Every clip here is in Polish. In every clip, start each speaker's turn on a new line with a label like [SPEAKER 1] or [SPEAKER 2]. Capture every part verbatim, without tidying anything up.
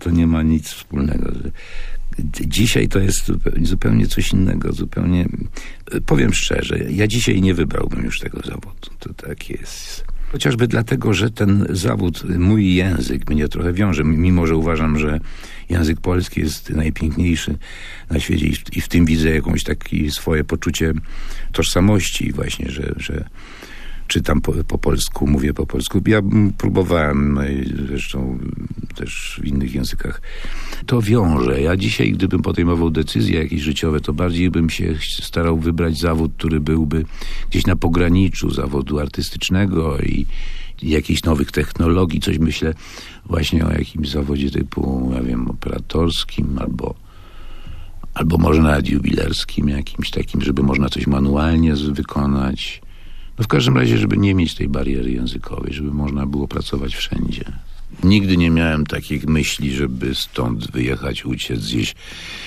[SPEAKER 1] to nie ma nic wspólnego. Dzisiaj to jest zupełnie coś innego, zupełnie... Powiem szczerze, ja dzisiaj nie wybrałbym już tego zawodu. To tak jest. Chociażby dlatego, że ten zawód, mój język mnie trochę wiąże, mimo że uważam, że język polski jest najpiękniejszy na świecie i w, i w tym widzę jakąś takie swoje poczucie tożsamości właśnie, że, że czytam po, po polsku, mówię po polsku. Ja próbowałem, zresztą też w innych językach. To wiąże. Ja dzisiaj, gdybym podejmował decyzje jakieś życiowe, to bardziej bym się starał wybrać zawód, który byłby gdzieś na pograniczu zawodu artystycznego i, i jakichś nowych technologii. Coś myślę właśnie o jakimś zawodzie typu, ja wiem, operatorskim albo albo może nawet jubilerskim jakimś takim, żeby można coś manualnie wykonać. No w każdym razie, żeby nie mieć tej bariery językowej, żeby można było pracować wszędzie. Nigdy nie miałem takich myśli, żeby stąd wyjechać, uciec gdzieś,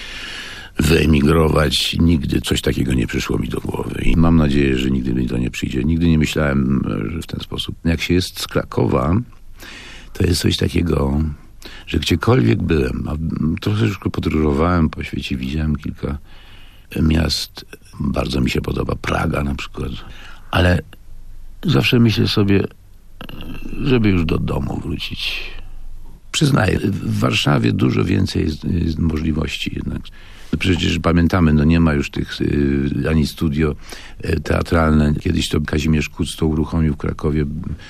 [SPEAKER 1] wyemigrować. Nigdy coś takiego nie przyszło mi do głowy. I mam nadzieję, że nigdy mi to nie przyjdzie. Nigdy nie myślałem, że w ten sposób. Jak się jest z Krakowa, to jest coś takiego, że gdziekolwiek byłem, a trochę już podróżowałem po świecie, widziałem kilka miast. Bardzo mi się podoba Praga na przykład. Ale zawsze myślę sobie, żeby już do domu wrócić. Przyznaję, w Warszawie dużo więcej jest, jest możliwości jednak. Przecież pamiętamy, no nie ma już tych y, ani studio y, teatralne. Kiedyś to Kazimierz Kuc to uruchomił w Krakowie.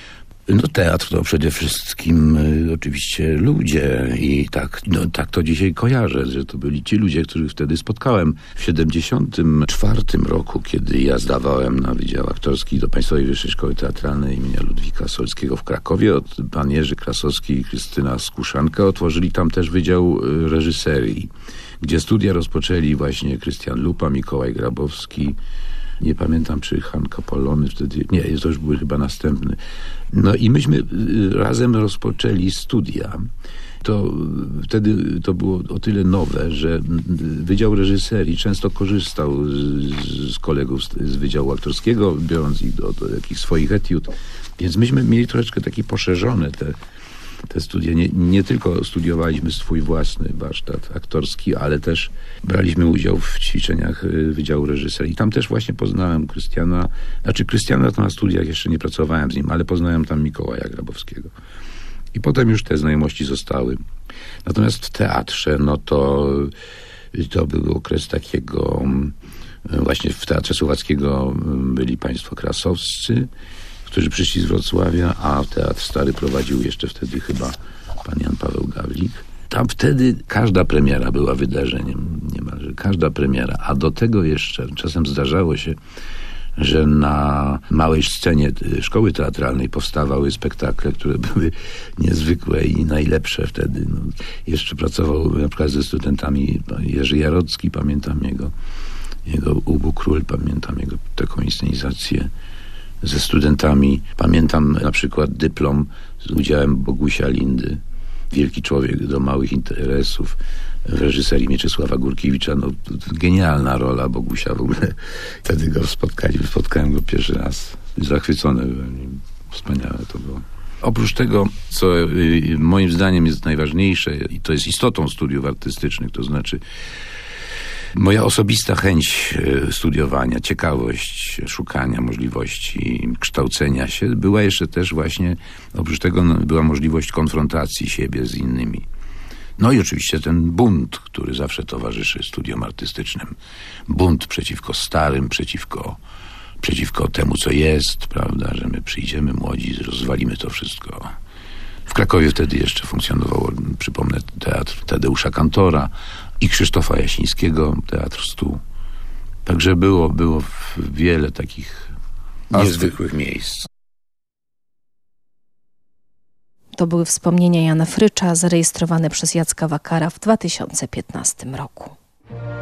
[SPEAKER 1] No teatr to przede wszystkim y, oczywiście ludzie i tak, no, tak to dzisiaj kojarzę, że to byli ci ludzie, których wtedy spotkałem. W siedemdziesiątym czwartym roku, kiedy ja zdawałem na Wydział Aktorski do Państwowej Wyższej Szkoły Teatralnej imienia Ludwika Solskiego w Krakowie, od pan Jerzy Krasowski i Krystyna Skuszanka otworzyli tam też Wydział y, Reżyserii, gdzie studia rozpoczęli właśnie Krystian Lupa, Mikołaj Grabowski. Nie pamiętam, czy Hanka Polony wtedy... Nie, to już były chyba następny. No i myśmy razem rozpoczęli studia. To wtedy to było o tyle nowe, że Wydział Reżyserii często korzystał z, z kolegów z, z Wydziału Aktorskiego, biorąc ich do, do jakichś swoich etiud. Więc myśmy mieli troszeczkę takie poszerzone te, te studia. Nie, nie tylko studiowaliśmy swój własny warsztat aktorski, ale też braliśmy udział w ćwiczeniach Wydziału Reżyserii. Tam też właśnie poznałem Krystiana. Znaczy Krystiana to na studiach jeszcze nie pracowałem z nim, ale poznałem tam Mikołaja Grabowskiego. I potem już te znajomości zostały. Natomiast w teatrze, no to to był okres takiego... Właśnie w Teatrze Słowackiego byli państwo Krasowscy, którzy przyszli z Wrocławia, a Teatr Stary prowadził jeszcze wtedy chyba pan Jan Paweł Gawlik. Tam wtedy każda premiera była wydarzeniem, niemalże każda premiera, a do tego jeszcze czasem zdarzało się, że na małej scenie szkoły teatralnej powstawały spektakle, które były niezwykłe i najlepsze wtedy. No, jeszcze pracował na przykład ze studentami Jerzy Jarocki, pamiętam jego, jego Ubu Król, pamiętam jego taką inscenizację ze studentami. Pamiętam na przykład dyplom z udziałem Bogusia Lindy, wielki człowiek do małych interesów, w reżyserii Mieczysława Górkiewicza. No, genialna rola Bogusia w ogóle. Wtedy go spotkali, spotkałem go pierwszy raz. Zachwycony byłem. Wspaniałe to było. Oprócz tego, co y, moim zdaniem jest najważniejsze i to jest istotą studiów artystycznych, to znaczy moja osobista chęć studiowania, ciekawość szukania możliwości kształcenia się, była jeszcze też właśnie, oprócz tego no, była możliwość konfrontacji siebie z innymi. No i oczywiście ten bunt, który zawsze towarzyszy studiom artystycznym. Bunt przeciwko starym, przeciwko, przeciwko temu, co jest, prawda, że my przyjdziemy młodzi, rozwalimy to wszystko. W Krakowie wtedy jeszcze funkcjonował, przypomnę, teatr Tadeusza Kantora i Krzysztofa Jasińskiego, Teatr Stół. Także było, było wiele takich niezwykłych miejsc.
[SPEAKER 2] To były wspomnienia Jana Frycza, zarejestrowane przez Jacka Wakara w dwa tysiące piętnastym roku.